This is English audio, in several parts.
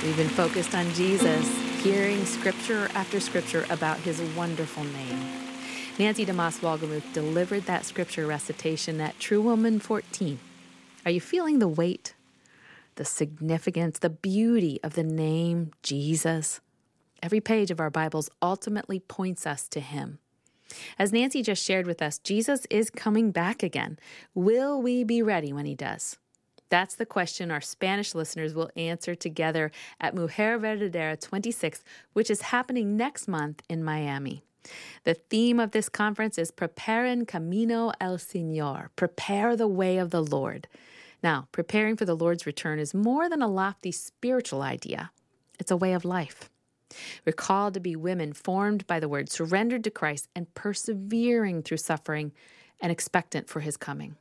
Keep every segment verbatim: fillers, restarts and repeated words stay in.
We've been focused on Jesus, hearing scripture after scripture about his wonderful name. Nancy DeMoss Wolgemuth delivered that scripture recitation at True Woman fourteen. Are you feeling the weight, the significance, the beauty of the name Jesus? Every page of our Bibles ultimately points us to him. As Nancy just shared with us, Jesus is coming back again. Will we be ready when he does? That's the question our Spanish listeners will answer together at Mujer Verdadera twenty-six, which is happening next month in Miami. The theme of this conference is Preparen Camino el Señor, prepare the way of the Lord. Now, preparing for the Lord's return is more than a lofty spiritual idea. It's a way of life. We're called to be women formed by the word, surrendered to Christ, and persevering through suffering and expectant for his coming.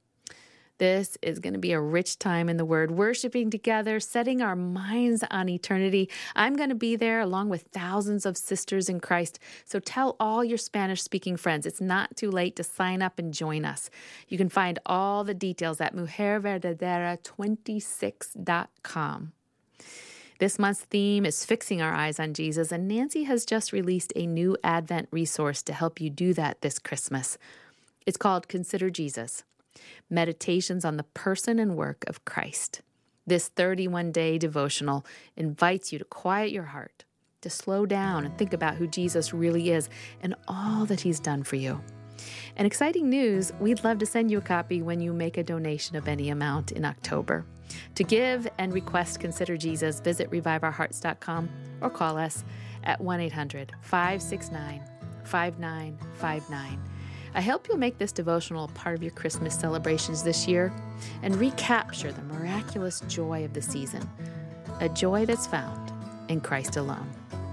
This is going to be a rich time in the Word, worshiping together, setting our minds on eternity. I'm going to be there along with thousands of sisters in Christ. So tell all your Spanish-speaking friends it's not too late to sign up and join us. You can find all the details at mujer verdadera twenty-six dot com. This month's theme is fixing our eyes on Jesus, and Nancy has just released a new Advent resource to help you do that this Christmas. It's called Consider Jesus. Meditations on the person and work of Christ. This thirty-one day devotional invites you to quiet your heart, to slow down and think about who Jesus really is and all that he's done for you. And exciting news, we'd love to send you a copy when you make a donation of any amount in October. To give and request Consider Jesus, visit revive our hearts dot com or call us at one eight hundred five six nine five nine five nine. I hope you'll make this devotional a part of your Christmas celebrations this year and recapture the miraculous joy of the season, a joy that's found in Christ alone.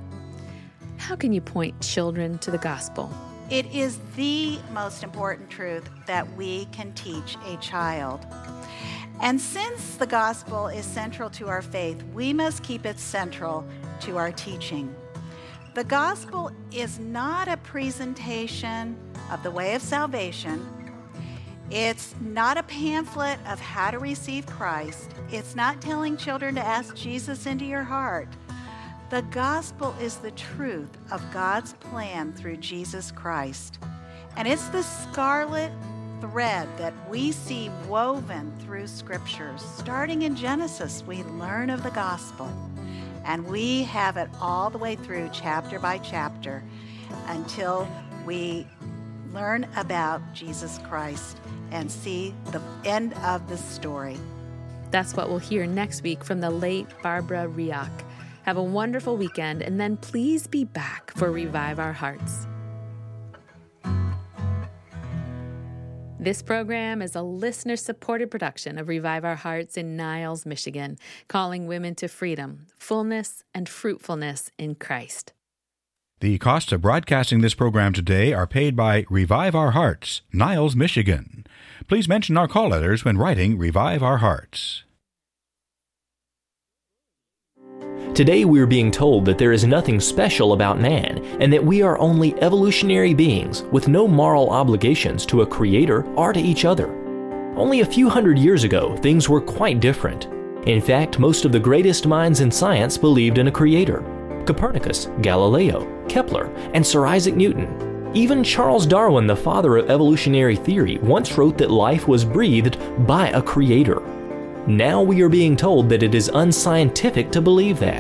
How can you point children to the gospel? It is the most important truth that we can teach a child. And since the gospel is central to our faith, we must keep it central to our teaching. The gospel is not a presentation of the way of salvation. It's not a pamphlet of how to receive Christ. It's not telling children to ask Jesus into your heart. The gospel is the truth of God's plan through Jesus Christ. And it's the scarlet thread that we see woven through scriptures. Starting in Genesis, we learn of the gospel. And we have it all the way through chapter by chapter until we learn about Jesus Christ and see the end of the story. That's what we'll hear next week from the late Barbara Riach. Have a wonderful weekend, and then please be back for Revive Our Hearts. This program is a listener-supported production of Revive Our Hearts in Niles, Michigan, calling women to freedom, fullness, and fruitfulness in Christ. The costs of broadcasting this program today are paid by Revive Our Hearts, Niles, Michigan. Please mention our call letters when writing Revive Our Hearts. Today we are being told that there is nothing special about man and that we are only evolutionary beings with no moral obligations to a creator or to each other. Only a few hundred years ago, things were quite different. In fact, most of the greatest minds in science believed in a creator. Copernicus, Galileo, Kepler, and Sir Isaac Newton. Even Charles Darwin, the father of evolutionary theory, once wrote that life was breathed by a creator. Now we are being told that it is unscientific to believe that.